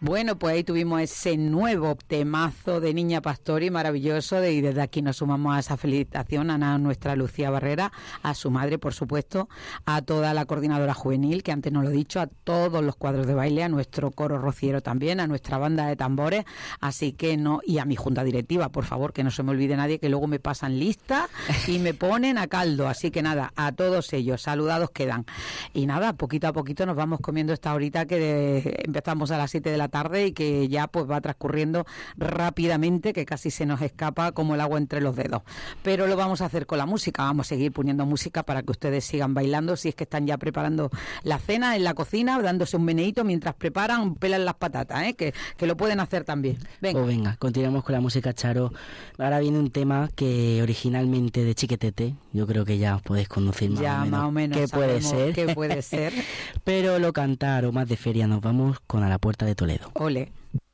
Bueno, pues ahí tuvimos ese nuevo temazo de Niña Pastori maravilloso y desde aquí nos sumamos a esa felicitación a nuestra Lucía Barrera, a su madre, por supuesto, a toda la coordinadora juvenil, que antes no lo he dicho, a todos los cuadros de baile, a nuestro coro rociero también, a nuestra banda de tambores, así que no, y a mi junta directiva, por favor, que no se me olvide nadie, que luego me pasan lista y me ponen a caldo, así que nada, a todos ellos, saludados quedan. Y nada, poquito a poquito nos vamos comiendo esta horita que empezamos a las 7 de la tarde y que ya pues va transcurriendo rápidamente, que casi se nos escapa como el agua entre los dedos. Pero lo vamos a hacer con la música, vamos a seguir poniendo música para que ustedes sigan bailando, si es que están ya preparando la cena en la cocina, dándose un meneíto mientras preparan, pelan las patatas, que lo pueden hacer también. Venga. Pues venga, continuamos con la música, Charo. Ahora viene un tema que originalmente de Chiquetete, yo creo que ya os podéis conocer más o menos qué puede ser. Pero lo cantar o más de feria, nos vamos con A la Puerta de Toledo. Ole.